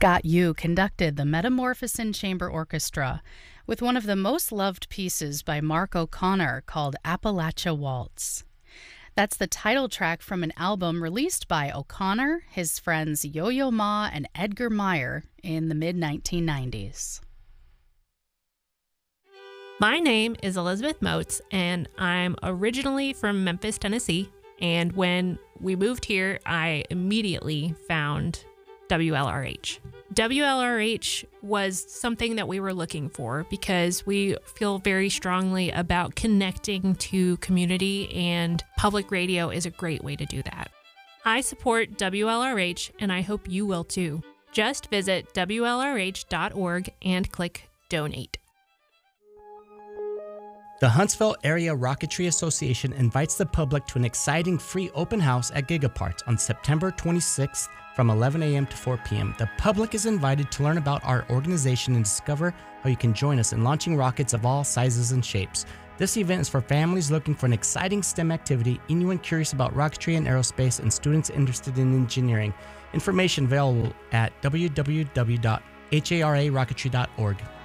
Scott Yu conducted the Metamorphosin Chamber Orchestra with one of the most loved pieces by Mark O'Connor called Appalachia Waltz. That's the title track from an album released by O'Connor, his friends Yo-Yo Ma and Edgar Meyer in the mid-1990s. My name is Elizabeth Moats, and I'm originally from Memphis, Tennessee. And when we moved here, I immediately found WLRH. WLRH was something that we were looking for because we feel very strongly about connecting to community, and public radio is a great way to do that. I support WLRH, and I hope you will too. Just visit WLRH.org and click Donate. The Huntsville Area Rocketry Association invites the public to an exciting free open house at Gigaparts on September 26th from 11 a.m. to 4 p.m. The public is invited to learn about our organization and discover how you can join us in launching rockets of all sizes and shapes. This event is for families looking for an exciting STEM activity, anyone curious about rocketry and aerospace, and students interested in engineering. Information available at www.hararocketry.org.